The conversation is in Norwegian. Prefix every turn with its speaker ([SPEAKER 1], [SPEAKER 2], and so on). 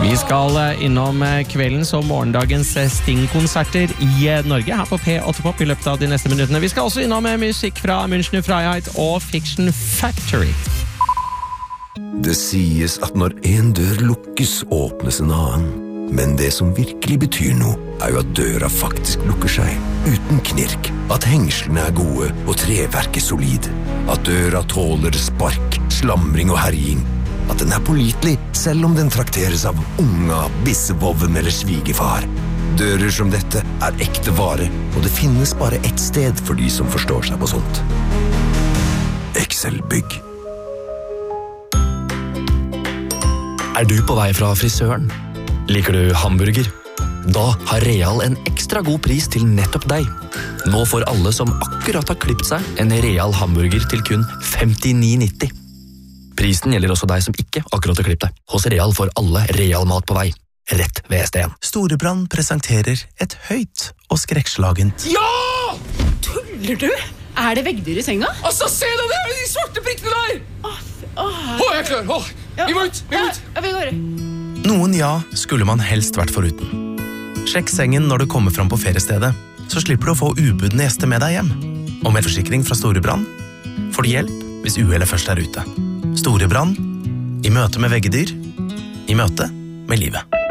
[SPEAKER 1] Vi skal innom kveldens og morgendagens Sting-konserter i Norge her på P8 Pop i løpet av de neste minuttene. Vi skal også innom musikk fra Münchner Freiheit og Fiction Factory.
[SPEAKER 2] Det sies at når en dør lukkes, åpnes en annen. Men det som virkelig betyr noe, jo at døra faktisk lukker seg, uten knirk. At hengslene gode og treverket solid. At døra tåler spark, slamring og herjing. At den pålitelig, selv om den trakteres av unga, bissevoven eller svigefar. Dører som dette ekte vare, og det finnes bare ett sted for de som forstår seg på sånt. Excel-bygg.
[SPEAKER 3] Du på vei fra frisøren? Liker du hamburger? Da har Real en ekstra god pris til nettopp deg. Nå får alle som akkurat har klippet seg en Real hamburger til kun 59,90. Prisen gjelder også deg som ikke akkurat har klippet deg. Hos Real får alle Real mat på vei. Rett ved ST1.
[SPEAKER 4] Storebrand presenterer et høyt og skrekkslagent.
[SPEAKER 5] Ja!
[SPEAKER 6] Tuller du? Det veggdyr i senga?
[SPEAKER 5] Altså, se det der! De svarte prikkene der! Jeg er klar! Vi må ut!
[SPEAKER 6] Ja, vi går.
[SPEAKER 4] Noen skulle man helst vært foruten. Sjekk sengen når du kommer fram på feriestedet, så slipper du å få ubudne gjester med deg hjem. Og med forsikring fra Storebrand får du hjelp hvis uhellet først ute. Storebrand, i møte med veggedyr, i møte med livet.